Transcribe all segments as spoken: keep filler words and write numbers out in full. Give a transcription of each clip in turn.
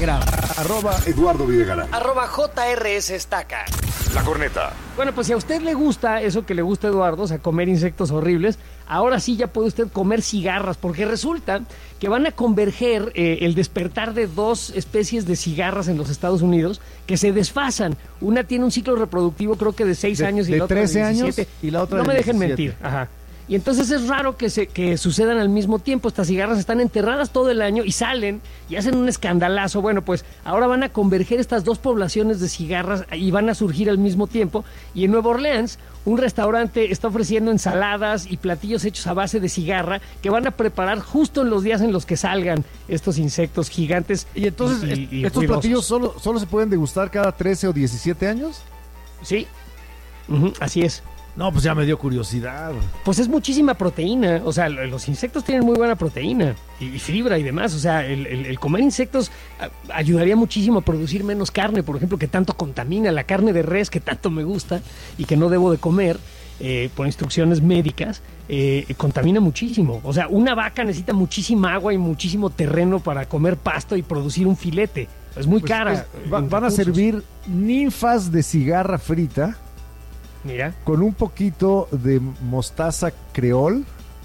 Instagram. Arroba Eduardo Videgaray. Arroba J R S Estaca. La Corneta. Bueno, pues si a usted le gusta eso que le gusta a Eduardo, o sea, comer insectos horribles, ahora sí ya puede usted comer cigarras, porque resulta que van a converger eh, el despertar de dos especies de cigarras en los Estados Unidos que se desfasan. Una tiene un ciclo reproductivo creo que de seis De- años y de la otra trece de diecisiete. años y la otra No de me dejen diecisiete. mentir. Ajá. Y entonces es raro que, se, que sucedan al mismo tiempo. Estas cigarras están enterradas todo el año y salen y hacen un escandalazo. Bueno, pues ahora van a converger estas dos poblaciones de cigarras y van a surgir al mismo tiempo. Y en Nueva Orleans, un restaurante está ofreciendo ensaladas y platillos hechos a base de cigarra que van a preparar justo en los días en los que salgan estos insectos gigantes. Y entonces, y- est- y ¿estos ruidosos. platillos solo, solo se pueden degustar cada trece o diecisiete años? Sí, Ujú, así es. No, pues ya me dio curiosidad. Pues es muchísima proteína, o sea, lo- los insectos tienen muy buena proteína y, y fibra y demás, o sea, el, el- el comer insectos a- ayudaría muchísimo a producir menos carne, por ejemplo, que tanto contamina, la carne de res que tanto me gusta y que no debo de comer eh, por instrucciones médicas, eh, contamina muchísimo, o sea, una vaca necesita muchísima agua y muchísimo terreno para comer pasto y producir un filete, es muy Pues, cara. es- va- en van a recursos. servir ninfas de cigarra frita Mira, con un poquito de mostaza creol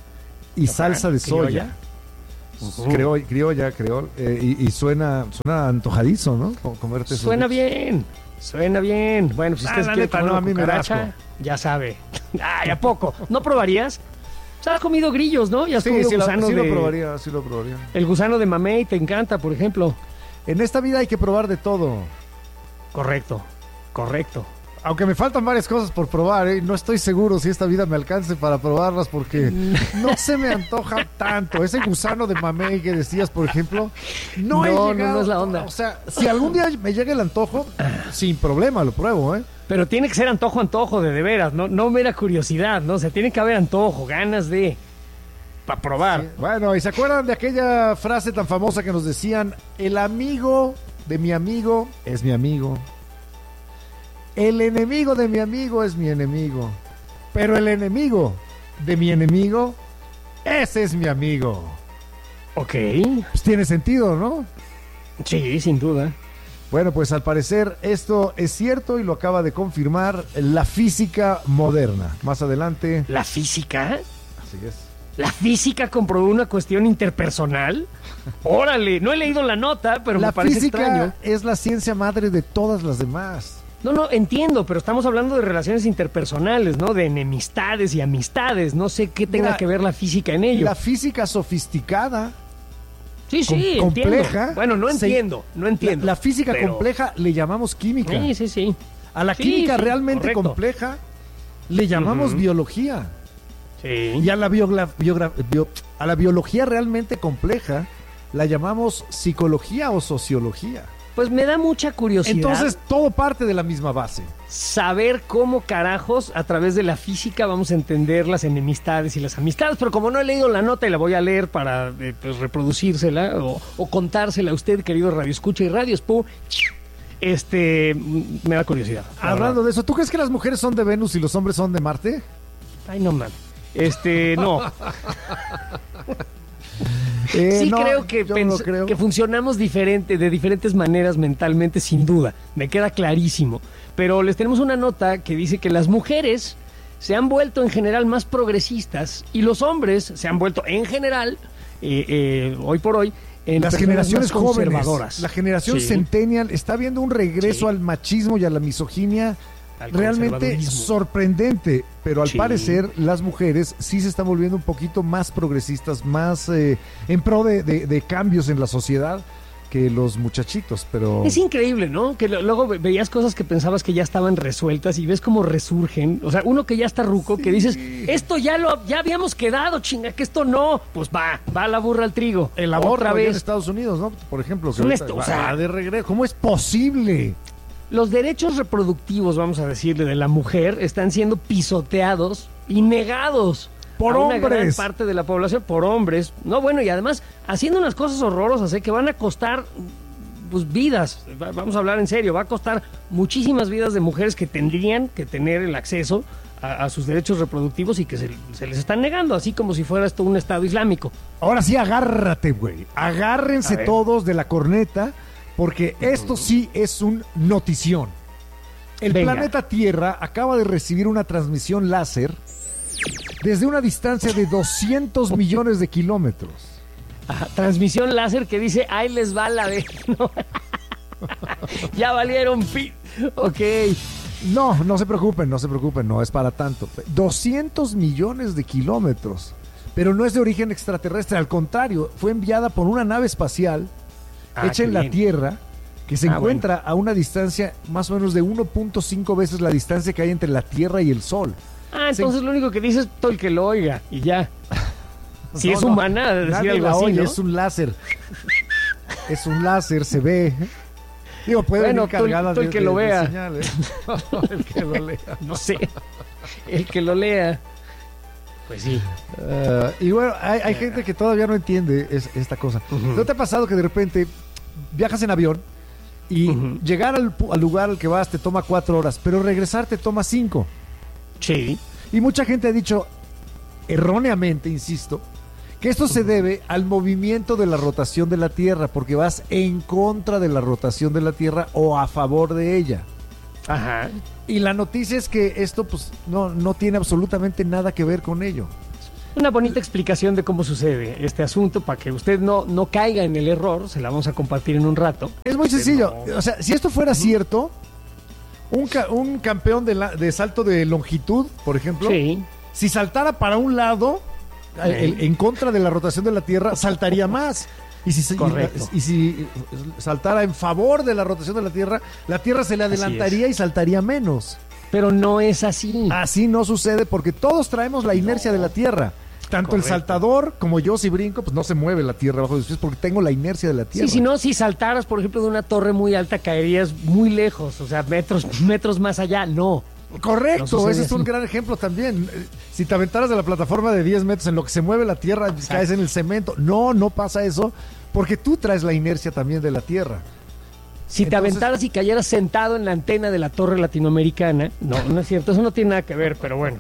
y Ajá, salsa de soya. criolla. Ujú. Creo, criolla, creol. eh, y, y suena, suena antojadizo, ¿no? Co- Comerte esos Suena bichos. bien, suena bien. Bueno, si Ah, usted la quiere neta, comer no, una a mí me da cucaracha, asco. ya sabe. Ay, ¿a poco? ¿No probarías? O sea, has comido grillos, ¿no? Y has Sí, comido sí, la- gusano sí lo de... probaría, sí lo probaría. El gusano de mamey te encanta, por ejemplo. En esta vida hay que probar de todo. Correcto, correcto. Aunque me faltan varias cosas por probar, ¿eh? No estoy seguro si esta vida me alcance para probarlas porque no se me antoja tanto. Ese gusano de mamey que decías, por ejemplo, no, he No, no, llegado. no es la onda. O sea, si algún día me llega el antojo, sin problema lo pruebo, ¿eh? Pero tiene que ser antojo, antojo, de de veras, no, no mera curiosidad, ¿no? O sea, tiene que haber antojo, ganas de... para probar. Sí. Bueno, ¿y se acuerdan de aquella frase tan famosa que nos decían, el amigo de mi amigo es mi amigo? El enemigo de mi amigo es mi enemigo. Pero el enemigo de mi enemigo, ese es mi amigo. Ok, Pues tiene sentido, ¿no? sí, sin duda. Bueno, pues al parecer esto es cierto y lo acaba de confirmar la física moderna. Más adelante. ¿La física? Así es. ¿La física comprobó una cuestión interpersonal? Órale, no he leído la nota, pero La me parece física extraño. es la ciencia madre de todas las demás. No, no, entiendo, pero estamos hablando de relaciones interpersonales, ¿no? De enemistades y amistades. No sé qué tenga Mira, que ver la física en ello. La física sofisticada, Sí, sí, com- entiendo. compleja. Bueno, no se- entiendo, no entiendo. La, la física pero- compleja le llamamos química. Sí, sí, sí. A la Sí, química sí, realmente correcto. compleja le llamamos Ujú. biología. Sí. Y a la, biogla- biogra- bio- a la biología realmente compleja la llamamos psicología o sociología. Pues me da mucha curiosidad Entonces todo parte de la misma base. saber cómo carajos a través de la física vamos a entender las enemistades y las amistades, pero como no he leído la nota y la voy a leer para eh, pues, reproducírsela o, o contársela a usted, querido Radio Escucha y Radio Spu, este, mm, me da curiosidad. la Hablando verdad. de eso, ¿tú crees que las mujeres son de Venus y los hombres son de Marte? Ay, no, man. Este, no. Eh, Sí no, creo que, yo pens- no creo. que funcionamos diferente, de diferentes maneras mentalmente, sin duda. Me queda clarísimo. Pero les tenemos una nota que dice que las mujeres se han vuelto en general más progresistas y los hombres se han vuelto en general, eh, eh, hoy por hoy, en Las personas generaciones más jóvenes, conservadoras. la generación Sí. centennial está viendo un regreso Sí. al machismo y a la misoginia Al realmente conservadurismo. sorprendente, pero al Sí. parecer las mujeres sí se están volviendo un poquito más progresistas, más eh, en pro de, de- de cambios en la sociedad que los muchachitos, pero Es increíble, ¿no? Que lo- luego ve- veías cosas que pensabas que ya estaban resueltas y ves cómo resurgen. O sea, uno que ya está ruco, que dices, esto ya lo ya habíamos quedado, chinga, que esto no. Pues va, va la burra al trigo. el aborto Otra allá en vez. Estados Unidos, ¿no? Por ejemplo, que un ahorita esto- o va- sea- va de regreso. ¿Cómo es posible? Los derechos reproductivos, vamos a decirle, de la mujer están siendo pisoteados y negados Por a una gran hombres. parte de la población, por hombres. No, bueno, y además haciendo unas cosas horrorosas, ¿eh? Que van a costar pues vidas. Va- Vamos a hablar en serio, va a costar muchísimas vidas de mujeres que tendrían que tener el acceso a, a sus derechos reproductivos y que se, se les están negando, así como si fuera esto un Estado islámico. Ahora sí, agárrate, güey. Agárrense A ver. todos de la corneta, porque esto sí es un notición. El Venga. planeta Tierra acaba de recibir una transmisión láser desde una distancia de doscientos millones de kilómetros. Ajá, transmisión láser que dice, ahí les va la de... No. Ya valieron pi... Ok. No, no se preocupen, no se preocupen, no es para tanto. doscientos millones de kilómetros. Pero no es de origen extraterrestre, al contrario, fue enviada por una nave espacial Ah, hecha qué en la bien. Tierra, que se Ah, encuentra a una distancia más o menos de uno punto cinco veces la distancia que hay entre la Tierra y el Sol. Ah, entonces Se- lo único que dice es todo el que lo oiga y ya. Si No, es no, humana, decir nadie algo la así, oye, ¿no? es un láser. Es un láser, se ve. Digo, puede Bueno, venir tú el- cargada tú el de, que de- lo de vea. señales. El que lo lea. No sé. El que lo lea. Pues sí. Eh, y bueno, hay, hay gente que todavía no entiende es- esta cosa. Ujú. ¿No te ha pasado que de repente viajas en avión y Ujú. llegar al, pu- al lugar al que vas te toma cuatro horas, pero regresar te toma cinco? Sí. Y mucha gente ha dicho, erróneamente, insisto, que esto se debe al movimiento de la rotación de la Tierra, porque vas en contra de la rotación de la Tierra o a favor de ella. Ajá. Y la noticia es que esto pues no, no tiene absolutamente nada que ver con ello. Una bonita explicación de cómo sucede este asunto para que usted no, no caiga en el error. Se la vamos a compartir en un rato. Es muy sencillo. O sea, si esto fuera cierto, un, ca- un campeón de, la- de salto de longitud, por ejemplo, Sí. si saltara para un lado, Sí. el- en contra de la rotación de la Tierra, saltaría más. Y si, se- Correcto. y, y si saltara en favor de la rotación de la Tierra, la Tierra se le adelantaría y saltaría menos. Pero no es así. Así no sucede porque todos traemos la inercia de la Tierra. Tanto el Correcto. saltador como yo si brinco, pues no se mueve la Tierra bajo mis pies porque tengo la inercia de la Tierra. Sí, si no, si saltaras, por ejemplo, de una torre muy alta, caerías muy lejos, o sea, metros, metros más allá. No. Correcto, No sucede ese es un así. gran ejemplo también. Eh, Si te aventaras de la plataforma de diez metros en lo que se mueve la Tierra, Exacto. caes en el cemento. No, no pasa eso porque tú traes la inercia también de la Tierra. Si te Entonces- aventaras y cayeras sentado en la antena de la torre latinoamericana, no, no es cierto, eso no tiene nada que ver, pero bueno.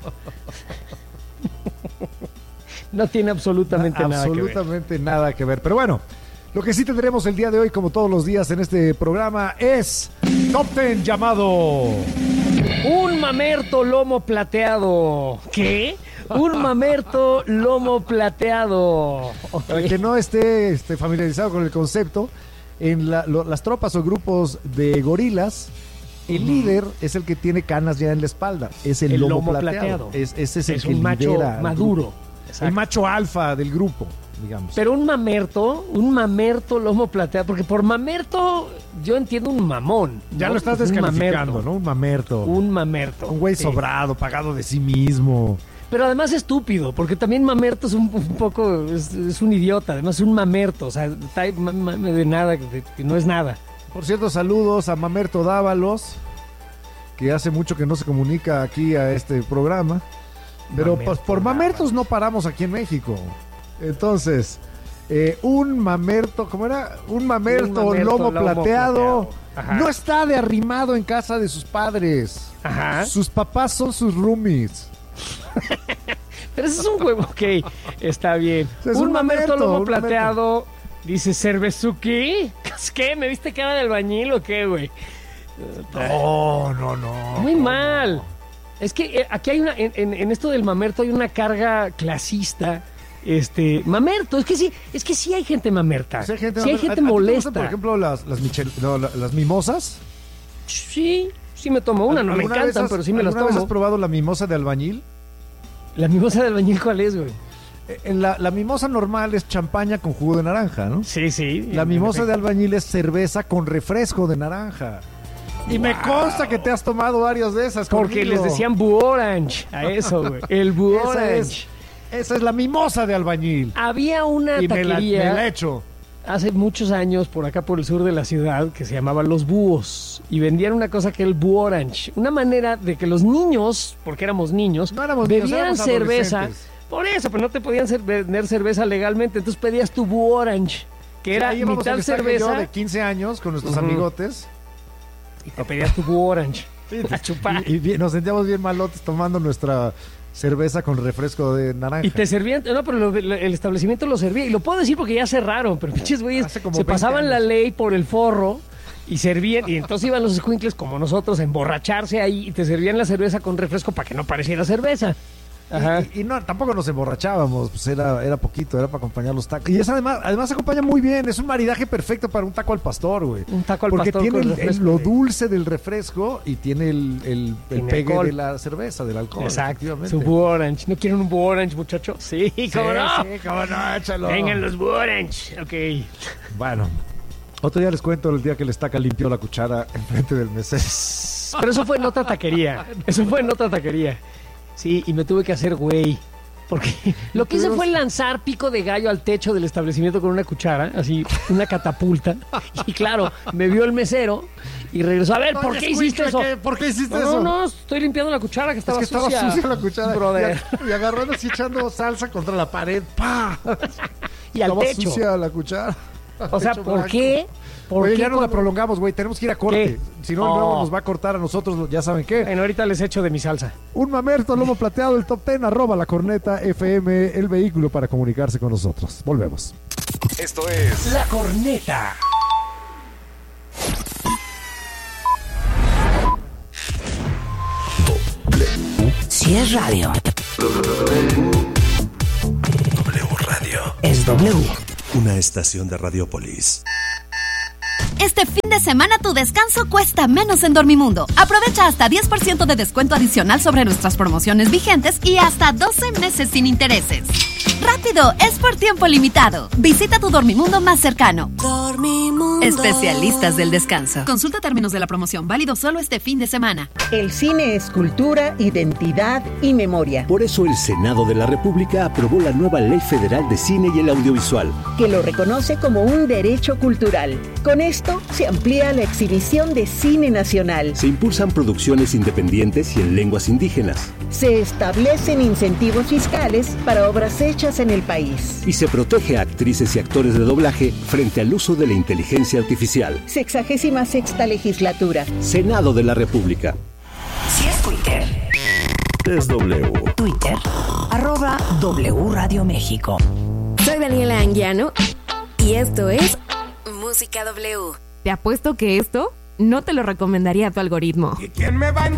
No tiene absolutamente nada que ver. Absolutamente nada que ver. Pero bueno, lo que sí tendremos el día de hoy, como todos los días en este programa, es Top Ten llamado... Un mamerto lomo plateado. ¿Qué? Un mamerto lomo plateado. Ok. Para que no esté este, familiarizado con el concepto, en la- lo- las tropas o grupos de gorilas, el líder es el que tiene canas ya en la espalda. Es el, El lomo, lomo plateado. plateado. Es, ese es el Es que un macho lidera al maduro. grupo. Exacto. El macho alfa del grupo, digamos. Pero un mamerto, un mamerto lomo plateado, porque por mamerto yo entiendo un mamón. ya ¿no? lo estás Un descalificando, mamerto. ¿no? Un mamerto. Un, Un mamerto. güey Sí. sobrado, pagado de sí mismo. Pero además estúpido, porque también mamerto es un, un poco, es, es un idiota, además es un mamerto, o sea, está ahí ma- ma- de nada, de- que no es nada. Por cierto, saludos a Mamerto Dávalos, que hace mucho que no se comunica aquí a este programa. Pero Mamerto pues, por mamertos no paramos aquí en México. Entonces, eh, un mamerto, ¿cómo era? Un mamerto, Un mamerto lomo, lomo plateado, plateado. Ajá. no está de arrimado en casa de sus padres. Ajá. Sus papás son sus roomies. Pero ese es un juego, ok, está bien. Es un, un mamerto, mamerto, lomo un plateado, dice Cervezuki. ¿Qué? ¿Me viste cara de albañil o qué, güey? No, no, no. Muy ¿cómo? mal. Es que eh, aquí hay una, en, en- en esto del mamerto hay una carga clasista. Este, mamerto, es que sí, es que sí hay gente mamerta. Sí hay gente, sí hay ¿a- gente a ti te gustan, molesta. por ejemplo, las, las, michel- no, la- las mimosas. Sí, sí me tomo una, no me ¿Alguna vez encantan, has- pero sí me las ¿Alguna vez tomo. has probado la mimosa de albañil? La mimosa de albañil, ¿cuál es, güey? Eh, en la, la mimosa normal es champaña con jugo de naranja, ¿no? Sí, sí. La en mimosa de efecto. albañil es cerveza con refresco de naranja. Y me consta que te has tomado varias de esas. Porque conmigo. les decían Bu Orange a eso, güey. El Bu Esa Orange. es, esa es la mimosa de albañil. Había una Y me la, taquería me la he hecho. hace muchos años por acá por el sur de la ciudad que se llamaba Los Búhos y vendían una cosa que era el Bu Orange, una manera de que los niños, porque éramos niños, No éramos niños, bebieran éramos cerveza. adolescentes. Por eso, pero no te podían ser- vender cerveza legalmente, entonces pedías tu Bu Orange, que era Ahí íbamos mitad el Estaque y cerveza yo de quince años con nuestros Ujú. amigotes. y te pedías tu Bu Orange a chupar. Y, y bien- nos sentíamos bien malotes tomando nuestra cerveza con refresco de naranja. Y te servían, no, pero lo- lo- el establecimiento lo servía. Y lo puedo decir porque ya cerraron, pero pinches güeyes Hace como se veinte pasaban la años. ley por el forro Y servían, y entonces iban los escuincles como nosotros a emborracharse ahí y te servían la cerveza con refresco para que no pareciera cerveza. Ajá. Y, y no, tampoco nos emborrachábamos, pues era, era poquito, era para acompañar los tacos. Y es además, además acompaña muy bien, es un maridaje perfecto para un taco al pastor, güey. Un taco al Porque pastor tiene con el, refresco, el- lo güey. dulce del refresco y tiene el, el, el Tiene pegue alcohol. de la cerveza, del alcohol. Exacto. efectivamente. Su Blue Orange. ¿No quieren un Blue Orange, muchachos? Sí, Sí, cómo no. sí, cómo no, échalo. Vengan los Blue Orange. Ok. Bueno, otro día les cuento el día que el estaca limpió la cuchara enfrente del mesero. Pero eso fue en otra taquería. Eso fue en otra taquería. Sí, y me tuve que hacer güey. Porque lo que hice fue lanzar pico de gallo al techo del establecimiento con una cuchara, así, una catapulta. Y claro, me vio el mesero y regresó. A ver, ¿por Oye, qué hiciste eso? ¿qué? ¿Por qué hiciste No, eso? no, no, estoy limpiando la cuchara que Es estaba que estaba sucia. sucia la cuchara. Brother. Y, y agarrando así echando salsa contra la pared. ¡Pah! Y al Estaba techo. sucia la cuchara. O sea, Techo ¿por blanco. qué? ¿Por Oye, qué ya no la cuando- prolongamos, güey. Tenemos que ir a corte. ¿Qué? Si no, Oh. luego nos va a cortar a nosotros, ya saben qué. Bueno, ahorita les echo de mi salsa. Un mamerto, lomo plateado, el top ten, arroba la corneta F M, el vehículo para comunicarse con nosotros. Volvemos. Esto es La Corneta. Si es radio, W Radio, es W. una estación de Radiopolis. Este fin de semana tu descanso cuesta menos en Dormimundo. Aprovecha hasta diez por ciento de descuento adicional sobre nuestras promociones vigentes y hasta doce meses sin intereses. ¡Rápido! Es por tiempo limitado. Visita tu Dormimundo más cercano. Dormimundo. Especialistas del descanso. Consulta términos de la promoción. Válido solo este fin de semana. El cine es cultura, identidad y memoria, Por eso el Senado de la República aprobó la nueva Ley Federal de Cine y el Audiovisual. que lo reconoce como un derecho cultural. Con esto se amplía la exhibición de cine nacional. Se impulsan producciones independientes y en lenguas indígenas. Se establecen incentivos fiscales para obras hechas en el país. Y se protege a actrices y actores de doblaje frente al uso de la inteligencia artificial. Sexagésima sexta legislatura. Senado de la República. Si es Twitter, Es W. Twitter, arroba W Radio México. Soy Daniela Anguiano y esto es Música W. Te apuesto que esto no te lo recomendaría a tu algoritmo. ¿Quién me va a